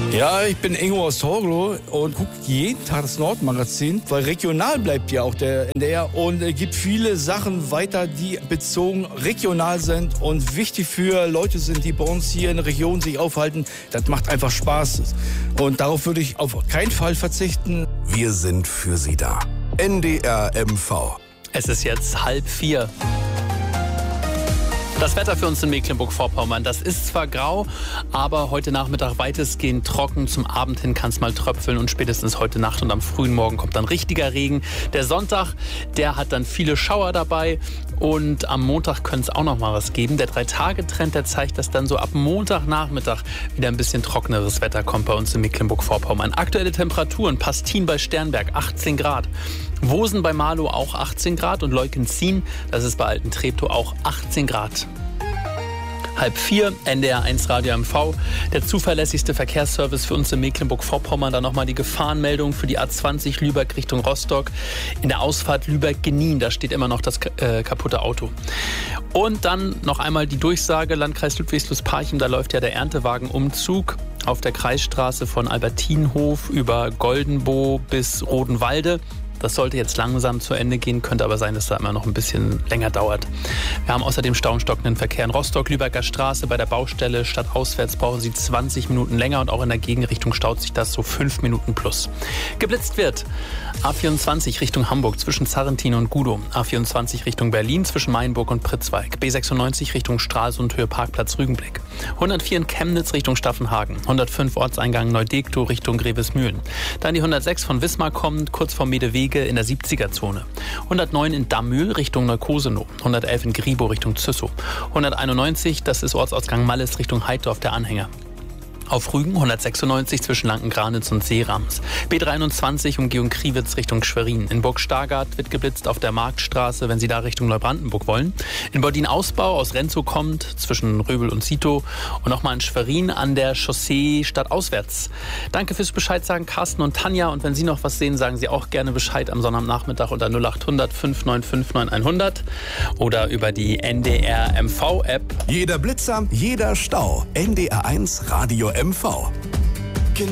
Ja, ich bin Ingo aus Torgelow und gucke jeden Tag das Nordmagazin, weil regional bleibt ja auch der NDR und gibt viele Sachen weiter, die bezogen regional sind und wichtig für Leute sind, die bei uns hier in der Region sich aufhalten. Das macht einfach Spaß und darauf würde ich auf keinen Fall verzichten. Wir sind für Sie da. NDR MV. Es ist jetzt 3:30. Das Wetter für uns in Mecklenburg-Vorpommern, das ist zwar grau, aber heute Nachmittag weitestgehend trocken. Zum Abend hin kann es mal tröpfeln und spätestens heute Nacht und am frühen Morgen kommt dann richtiger Regen. Der Sonntag, der hat dann viele Schauer dabei und am Montag könnte es auch noch mal was geben. Der 3-Tage-Trend, der zeigt, dass dann so ab Montagnachmittag wieder ein bisschen trockeneres Wetter kommt bei uns in Mecklenburg-Vorpommern. Aktuelle Temperaturen, Pastin bei Sternberg 18 Grad. Wosen bei Marlow auch 18 Grad und Leukenzien, das ist bei Alten-Treptow auch 18 Grad. 3:30, NDR 1 Radio MV, der zuverlässigste Verkehrsservice für uns in Mecklenburg-Vorpommern. Dann nochmal die Gefahrenmeldung für die A20 Lübeck Richtung Rostock. In der Ausfahrt Lübeck-Genin, da steht immer noch das kaputte Auto. Und dann noch einmal die Durchsage, Landkreis Ludwigslust-Parchim, da läuft ja der Erntewagenumzug auf der Kreisstraße von Albertinhof über Goldenbow bis Rodenwalde. Das sollte jetzt langsam zu Ende gehen, könnte aber sein, dass da immer noch ein bisschen länger dauert. Wir haben außerdem staustockenden Verkehr in Rostock, Lübecker Straße. Bei der Baustelle stadtauswärts brauchen Sie 20 Minuten länger und auch in der Gegenrichtung staut sich das so 5 Minuten plus. Geblitzt wird A24 Richtung Hamburg zwischen Zarrentin und Gudow. A24 Richtung Berlin zwischen Mainburg und Pritzwalk. B96 Richtung Stralsund Höhe Parkplatz Rügenblick. 104 in Chemnitz Richtung Staffenhagen. 105 Ortseingang Neudektow Richtung Grevesmühlen. Dann die 106 von Wismar kommend, kurz vor Medewege in der 70er-Zone. 109 in Dammühl Richtung Neukosenow. 111 in Gribow Richtung Züssow. 191, das ist Ortsausgang Malles Richtung Heidorf, der Anhänger. Auf Rügen 196 zwischen Lanken-Granitz und Seerams. B23 Umgehung Kriwitz Richtung Schwerin. In Burg Stargard wird geblitzt auf der Marktstraße, wenn Sie da Richtung Neubrandenburg wollen. In Bordin-Ausbau aus Renzow kommt zwischen Röbel und Zitow. Und nochmal in Schwerin an der Chaussee stadtauswärts. Danke fürs Bescheid sagen, Carsten und Tanja. Und wenn Sie noch was sehen, sagen Sie auch gerne Bescheid am Sonnabendnachmittag unter 0800 595 9100 oder über die NDR MV-App. Jeder Blitzer, jeder Stau. NDR 1 Radio MV.